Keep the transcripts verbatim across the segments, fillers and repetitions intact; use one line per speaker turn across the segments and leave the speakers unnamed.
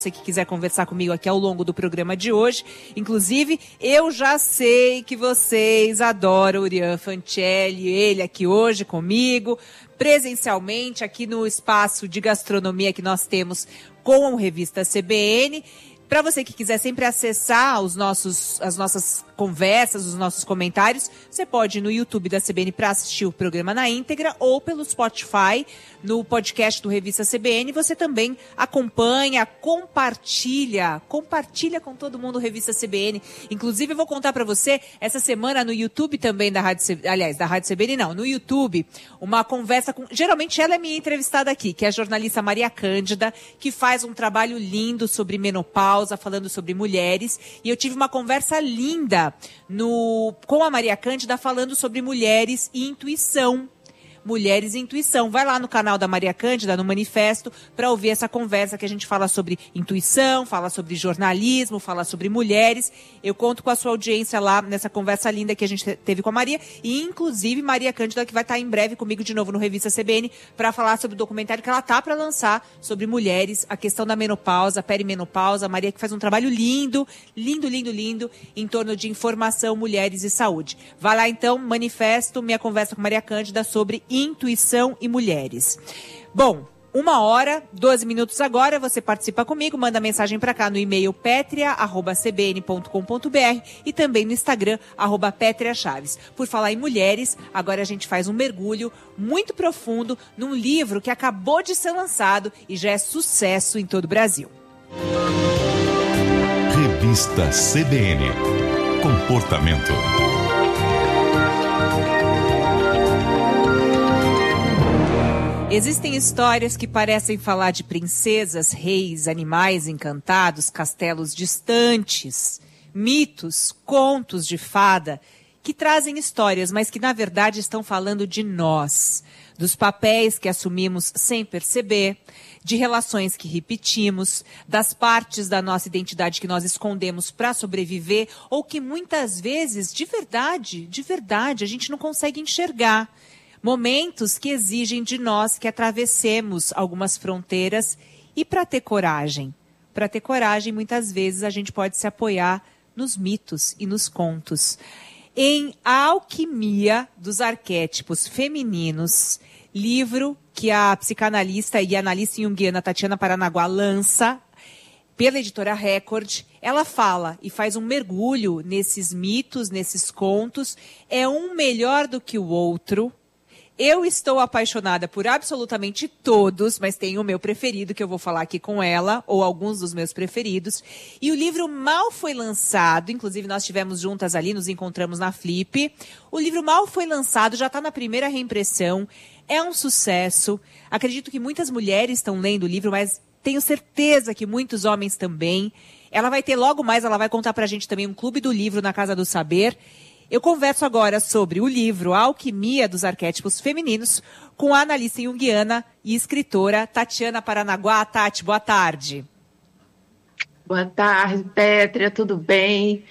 Você que quiser conversar comigo aqui ao longo do programa de hoje. Inclusive, eu já sei que vocês adoram o Urian Fancelli, ele aqui hoje comigo, presencialmente, aqui no espaço de gastronomia que nós temos com a revista C B N. Para você que quiser sempre acessar os nossos, as nossas conversas, os nossos comentários, você pode ir no YouTube da C B N para assistir o programa na íntegra ou pelo Spotify, no podcast do Revista C B N. Você também acompanha, compartilha, compartilha com todo mundo o Revista C B N. Inclusive, eu vou contar para você, essa semana no YouTube também da Rádio C B N, aliás, da Rádio C B N não, no YouTube, uma conversa com, geralmente ela é minha entrevistada aqui, que é a jornalista Maria Cândida, que faz um trabalho lindo sobre menopausa, falando sobre mulheres, e eu tive uma conversa linda no, com a Maria Cândida falando sobre mulheres e intuição. Mulheres e Intuição. Vai lá no canal da Maria Cândida, no Manifesto, para ouvir essa conversa que a gente fala sobre intuição, fala sobre jornalismo, fala sobre mulheres. Eu conto com a sua audiência lá nessa conversa linda que a gente teve com a Maria, e inclusive Maria Cândida, que vai estar em breve comigo de novo no Revista C B N para falar sobre o documentário que ela tá para lançar sobre mulheres, a questão da menopausa, perimenopausa. A Maria que faz um trabalho lindo, lindo, lindo, lindo, em torno de informação, mulheres e saúde. Vai lá então, Manifesto, minha conversa com Maria Cândida sobre intuição e mulheres. Bom, uma hora, doze minutos agora, você participa comigo, manda mensagem para cá no e-mail petria arroba c b n ponto com ponto b r e também no Instagram, arroba Pétria Chaves. Por falar em mulheres, agora a gente faz um mergulho muito profundo num livro que acabou de ser lançado e já é sucesso em todo o Brasil.
Revista C B N. Comportamento.
Existem histórias que parecem falar de princesas, reis, animais encantados, castelos distantes, mitos, contos de fada, que trazem histórias, mas que na verdade estão falando de nós, dos papéis que assumimos sem perceber, de relações que repetimos, das partes da nossa identidade que nós escondemos para sobreviver, ou que muitas vezes, de verdade, de verdade, a gente não consegue enxergar. Momentos que exigem de nós que atravessemos algumas fronteiras e para ter coragem. Para ter coragem, muitas vezes a gente pode se apoiar nos mitos e nos contos. Em A Alquimia dos Arquétipos Femininos, livro que a psicanalista e analista junguiana Tatiana Paranaguá lança pela editora Record, ela fala e faz um mergulho nesses mitos, nesses contos. É um melhor do que o outro. Eu estou apaixonada por absolutamente todos, mas tem o meu preferido que eu vou falar aqui com ela, ou alguns dos meus preferidos. E o livro mal foi lançado, inclusive nós estivemos juntas ali, nos encontramos na Flip. O livro mal foi lançado, já está na primeira reimpressão, é um sucesso. Acredito que muitas mulheres estão lendo o livro, mas tenho certeza que muitos homens também. Ela vai ter logo mais, ela vai contar pra gente também um clube do livro na Casa do Saber. Eu converso agora sobre o livro A Alquimia dos Arquétipos Femininos com a analista junguiana e escritora Tatiana Paranaguá. Tati, boa tarde.
Boa tarde, Pétria, tudo bem?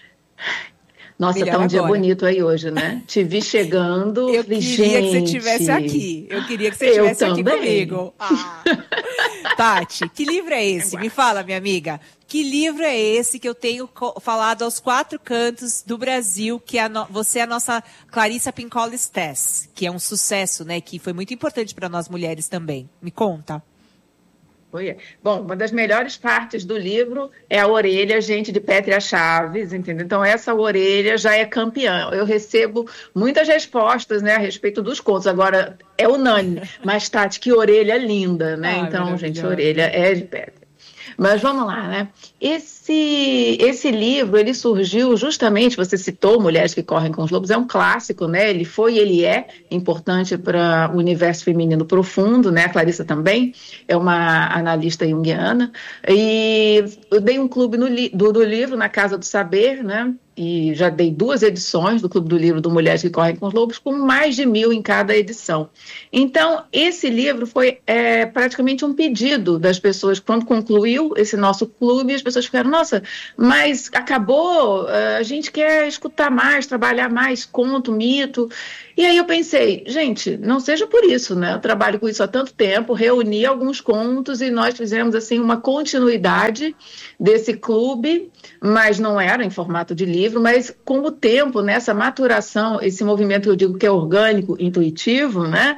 Nossa,
Melhor
tá um
agora.
Dia bonito aí hoje, né? Te vi chegando.
Eu queria
gente,
que você estivesse aqui. Eu queria que você estivesse aqui comigo. Ah. Tati, que livro é esse? Me fala, minha amiga. Que livro é esse que eu tenho falado aos quatro cantos do Brasil, que é a no... você é a nossa Clarissa Pinkola Stess, que é um sucesso, né? Que foi muito importante para nós mulheres também. Me conta.
Foi. Bom, uma das melhores partes do livro é a orelha, gente, de Pétria Chaves, entendeu? Então, essa orelha já é campeã. Eu recebo muitas respostas, né, a respeito dos contos. Agora, é unânime. Mas, Tati, que orelha linda, né?
Ai,
então, gente, a orelha é de Pétria. Mas vamos lá, né? Esse, esse livro, ele surgiu justamente, você citou Mulheres que Correm com os Lobos, é um clássico, né? Ele foi e ele é importante para o universo feminino profundo, né? A Clarissa também é uma analista junguiana. E eu dei um clube no li, do, do livro na Casa do Saber, né? e já dei duas edições do Clube do Livro do Mulheres que Correm com os Lobos, com mais de mil em cada edição. Então, esse livro foi é, praticamente um pedido das pessoas. Quando concluiu esse nosso clube, as pessoas ficaram, nossa, mas acabou, a gente quer escutar mais, trabalhar mais, conto, mito. E aí eu pensei, gente, não seja por isso, né? Eu trabalho com isso há tanto tempo, reuni alguns contos e nós fizemos, assim, uma continuidade desse clube, mas não era em formato de livro, mas com o tempo, nessa maturação, esse movimento que eu digo que é orgânico, intuitivo, né?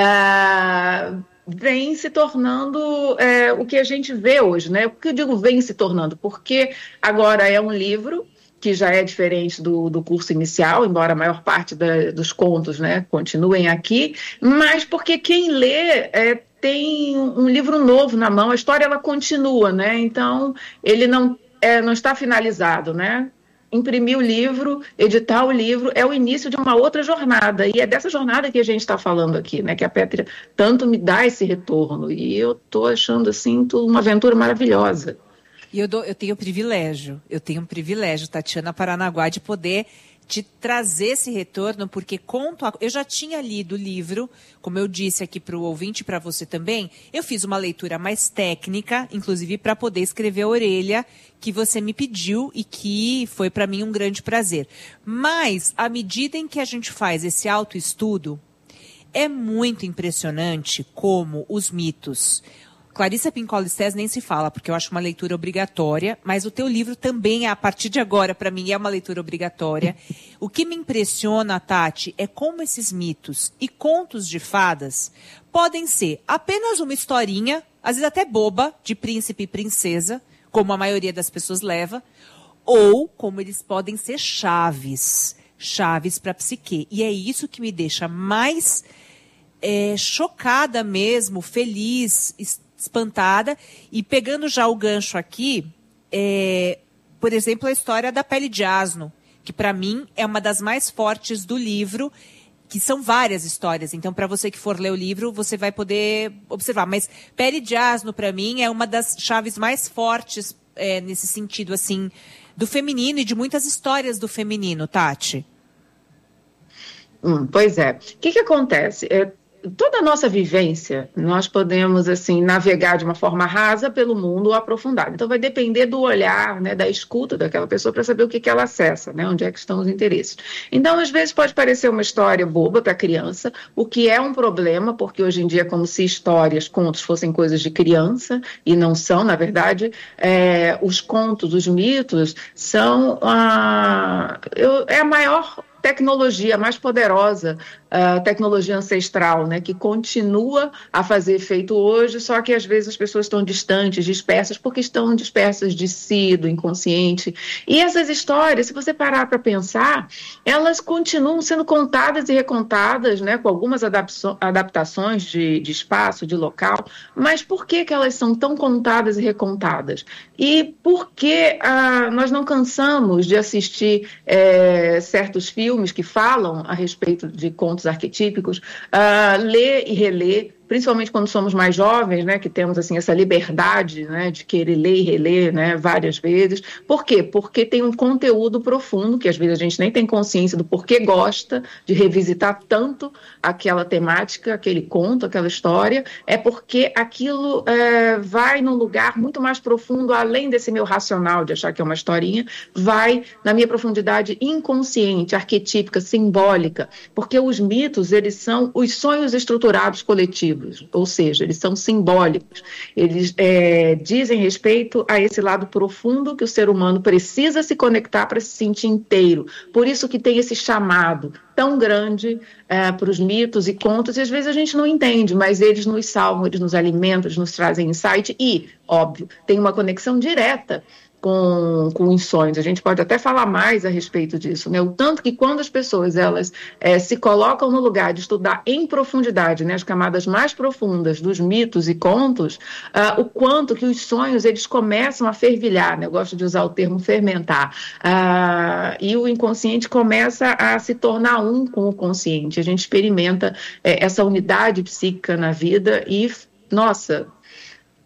Ah, vem se tornando é, o que a gente vê hoje, né? Por que eu digo vem se tornando? Porque agora é um livro que já é diferente do, do curso inicial, embora a maior parte da, dos contos, né, continuem aqui, mas porque quem lê é, tem um livro novo na mão, a história ela continua, né? Então ele não, é, não está finalizado, né? Imprimir o livro, editar o livro, é o início de uma outra jornada, e é dessa jornada que a gente está falando aqui, né? Que a Pétria tanto me dá esse retorno, e eu estou achando assim uma aventura maravilhosa.
E eu, dou, eu tenho o privilégio, eu tenho um privilégio, Tatiana Paranaguá, de poder te trazer esse retorno, porque conto a, eu já tinha lido o livro, como eu disse aqui para o ouvinte e para você também, eu fiz uma leitura mais técnica, inclusive para poder escrever a orelha que você me pediu e que foi para mim um grande prazer. Mas, à medida em que a gente faz esse autoestudo, é muito impressionante como os mitos... Clarissa Pinkola Estés nem se fala, porque eu acho uma leitura obrigatória, mas o teu livro também, a partir de agora, para mim, é uma leitura obrigatória. O que me impressiona, Tati, é como esses mitos e contos de fadas podem ser apenas uma historinha, às vezes até boba, de príncipe e princesa, como a maioria das pessoas leva, ou como eles podem ser chaves, chaves para a psique. E é isso que me deixa mais é, chocada mesmo, feliz, espantada, e pegando já o gancho aqui, é, por exemplo, a história da pele de asno, que para mim é uma das mais fortes do livro, que são várias histórias, então para você que for ler o livro, você vai poder observar, mas pele de asno para mim é uma das chaves mais fortes é, nesse sentido, assim, do feminino e de muitas histórias do feminino, Tati.
Hum, pois é. O que que acontece? É, toda a nossa vivência, nós podemos, assim, navegar de uma forma rasa pelo mundo ou aprofundada. Então, vai depender do olhar, né, da escuta daquela pessoa para saber o que que ela acessa, né, onde é que estão os interesses. Então, às vezes, pode parecer uma história boba para a criança, o que é um problema, porque hoje em dia é como se histórias, contos fossem coisas de criança, e não são, na verdade. É, os contos, os mitos, são a, eu, é a maior tecnologia mais poderosa, a tecnologia ancestral, né, que continua a fazer efeito hoje, só que às vezes as pessoas estão distantes, dispersas, porque estão dispersas de si, do inconsciente. E essas histórias, se você parar para pensar, elas continuam sendo contadas e recontadas, né, com algumas adaptações de, de espaço, de local, mas por que que elas são tão contadas e recontadas? E por que ah, nós não cansamos de assistir é, certos filmes filmes que falam a respeito de contos arquetípicos, uh, ler e reler, principalmente quando somos mais jovens, né, que temos assim, essa liberdade, né, de querer ler e reler, né, várias vezes. Por quê? Porque tem um conteúdo profundo, que às vezes a gente nem tem consciência do porquê gosta de revisitar tanto aquela temática, aquele conto, aquela história, é porque aquilo é, vai num lugar muito mais profundo, além desse meu racional de achar que é uma historinha, vai na minha profundidade inconsciente, arquetípica, simbólica, porque os mitos, eles são os sonhos estruturados coletivos, ou seja, eles são simbólicos, eles é, dizem respeito a esse lado profundo que o ser humano precisa se conectar para se sentir inteiro, por isso que tem esse chamado tão grande é, para os mitos e contos, e às vezes a gente não entende, mas eles nos salvam, eles nos alimentam, eles nos trazem insight e, óbvio, tem uma conexão direta com, com os sonhos. A gente pode até falar mais a respeito disso, né? O tanto que quando as pessoas elas, é, se colocam no lugar de estudar em profundidade, né, as camadas mais profundas dos mitos e contos, uh, o quanto que os sonhos eles começam a fervilhar, né? Eu gosto de usar o termo fermentar, uh, e o inconsciente começa a se tornar um com o consciente. A gente experimenta é, essa unidade psíquica na vida e, nossa,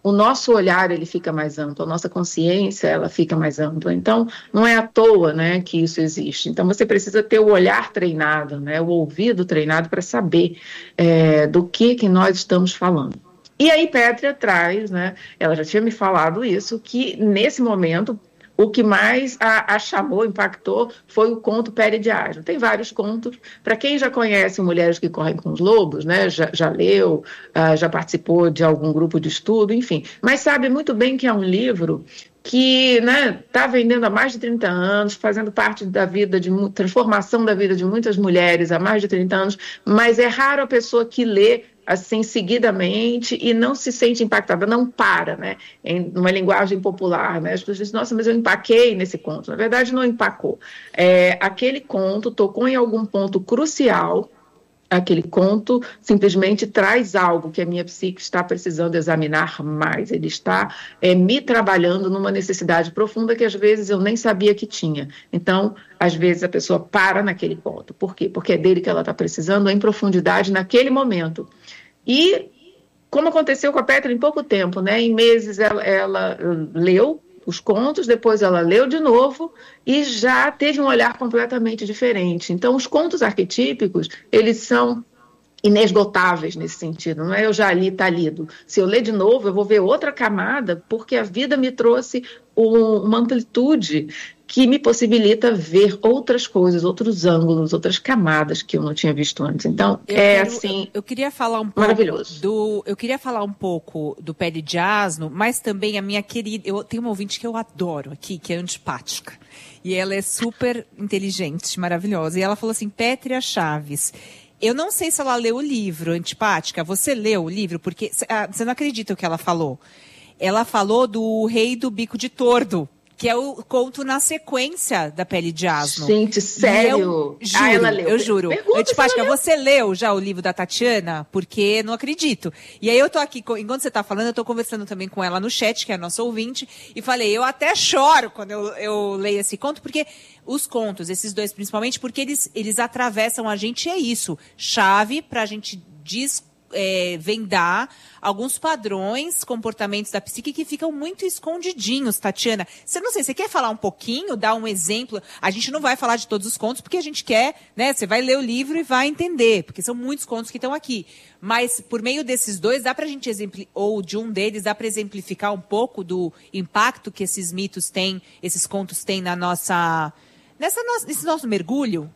o nosso olhar ele fica mais amplo, a nossa consciência ela fica mais ampla. Então, não é à toa, né, que isso existe. Então, você precisa ter o olhar treinado, né, o ouvido treinado para saber é, do que, que nós estamos falando. E aí, Pétria traz, né, ela já tinha me falado isso, que nesse momento, o que mais a, a chamou, impactou, foi o conto Pele de Asno. Tem vários contos. Para quem já conhece Mulheres que Correm com os Lobos, né, já, já leu, uh, já participou de algum grupo de estudo, enfim. Mas sabe muito bem que é um livro que está, né, vendendo há mais de trinta anos, fazendo parte da vida, de transformação da vida de muitas mulheres há mais de trinta anos, mas é raro a pessoa que lê assim, seguidamente, e não se sente impactada, não para, né, em uma linguagem popular, né, as pessoas dizem, nossa, mas eu empaquei nesse conto. Na verdade, não empacou. É, aquele conto tocou em algum ponto crucial, aquele conto simplesmente traz algo que a minha psique está precisando examinar mais, ele está é, me trabalhando numa necessidade profunda que às vezes eu nem sabia que tinha. Então, às vezes a pessoa para naquele ponto. Por quê? Porque é dele que ela está precisando em profundidade naquele momento. E como aconteceu com a Pétria em pouco tempo, né? Em meses ela, ela leu os contos, depois ela leu de novo e já teve um olhar completamente diferente. Então, os contos arquetípicos, eles são inesgotáveis nesse sentido, não é eu já li, está lido. Se eu ler de novo, eu vou ver outra camada, porque a vida me trouxe um, uma amplitude que me possibilita ver outras coisas, outros ângulos, outras camadas que eu não tinha visto antes. Então, eu é quero, assim,
eu, eu queria falar um pouco
maravilhoso.
Do, eu queria falar um pouco do Pele de Asno, mas também a minha querida, eu tenho uma ouvinte que eu adoro aqui, que é antipática. E ela é super inteligente, maravilhosa. E ela falou assim, Pétria Chaves, eu não sei se ela leu o livro, Antipática. Você leu o livro? Porque ah, você não acredita o que ela falou. Ela falou do Rei do Bico de Tordo, que é o conto na sequência da Pele de Asno.
Gente, sério?
Eu juro,
ah, ela leu.
eu juro.
Pergunta
Antipática, leu. Você leu já o livro da Tatiana? Porque não acredito. E aí eu tô aqui, enquanto você tá falando, eu tô conversando também com ela no chat, que é a nossa ouvinte, e falei, eu até choro quando eu, eu leio esse conto, porque os contos, esses dois principalmente, porque eles, eles atravessam a gente, e é isso, chave pra gente descobrir, É, vendar alguns padrões, comportamentos da psique que ficam muito escondidinhos, Tatiana. Você não sei, você quer falar um pouquinho, dar um exemplo? A gente não vai falar de todos os contos, porque a gente quer, né? Você vai ler o livro e vai entender, porque são muitos contos que estão aqui. Mas, por meio desses dois, dá pra gente exemplificar, ou de um deles, dá para exemplificar um pouco do impacto que esses mitos têm, esses contos têm na nossa, nessa nossa, nesse nosso mergulho?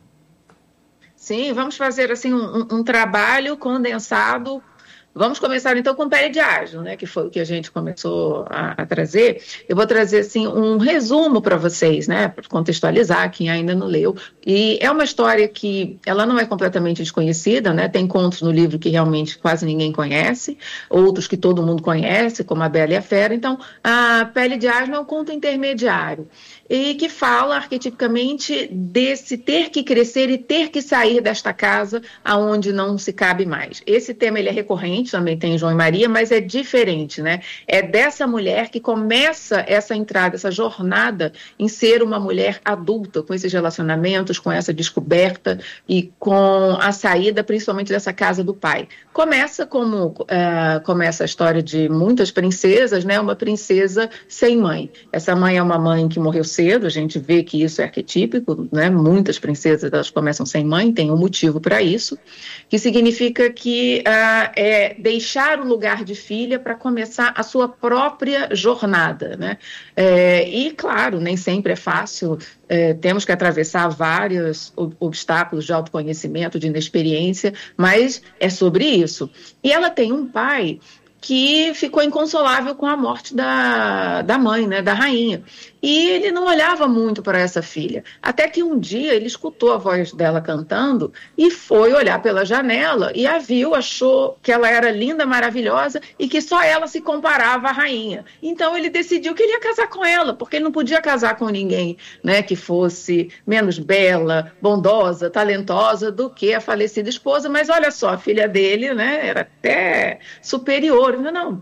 Sim, vamos fazer assim um, um trabalho condensado. Vamos começar então com Pele de Asno, né, que foi o que a gente começou a, a trazer. Eu vou trazer assim um resumo para vocês, né, para contextualizar quem ainda não leu. E é uma história que ela não é completamente desconhecida, né? Tem contos no livro que realmente quase ninguém conhece, outros que todo mundo conhece, como A Bela e a Fera. Então, a Pele de Asno é um conto intermediário e que fala arquetipicamente desse ter que crescer e ter que sair desta casa aonde não se cabe mais. Esse tema ele é recorrente, também tem João e Maria, mas é diferente, né? É dessa mulher que começa essa entrada, essa jornada em ser uma mulher adulta, com esses relacionamentos, com essa descoberta e com a saída, principalmente dessa casa do pai. Começa como uh, começa a história de muitas princesas, né? Uma princesa sem mãe. Essa mãe é uma mãe que morreu cedo, a gente vê que isso é arquetípico, né? Muitas princesas elas começam sem mãe, tem um motivo para isso, que significa que uh, é deixar o lugar de filha para começar a sua própria jornada, né? É, e claro, nem sempre é fácil, é, temos que atravessar vários obstáculos de autoconhecimento, de inexperiência, mas é sobre isso. E ela tem um pai que ficou inconsolável com a morte da, da mãe, né, da rainha. E ele não olhava muito para essa filha. Até que um dia ele escutou a voz dela cantando e foi olhar pela janela e a viu, achou que ela era linda, maravilhosa e que só ela se comparava à rainha. Então ele decidiu que ele ia casar com ela, porque ele não podia casar com ninguém, né, que fosse menos bela, bondosa, talentosa do que a falecida esposa. Mas olha só, a filha dele, né, era até superior. Não, não.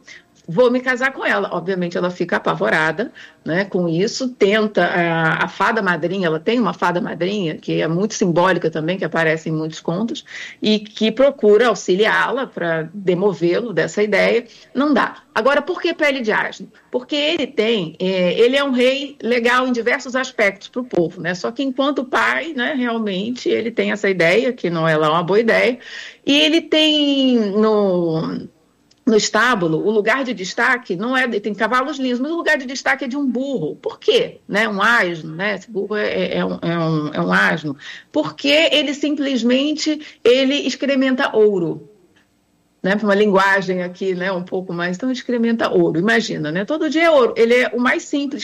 vou me casar com ela. Obviamente ela fica apavorada, né, com isso, tenta, a, a fada madrinha, ela tem uma fada madrinha que é muito simbólica também, que aparece em muitos contos, e que procura auxiliá-la para demovê-lo dessa ideia, não dá. Agora, por que pele de asno? Porque ele tem, é, ele é um rei legal em diversos aspectos para o povo, né, só que enquanto pai, né, realmente ele tem essa ideia, que não é lá uma boa ideia, e ele tem no... No estábulo, o lugar de destaque não é... Tem cavalos lindos, mas o lugar de destaque é de um burro. Por quê? Né? Um asno, né? Esse burro é, é, um, é, um, é um asno. Porque ele simplesmente ele excrementa ouro. Né? Uma linguagem aqui, né? Um pouco mais... Então, ele excrementa ouro. Imagina, né? Todo dia é ouro. Ele é o mais simples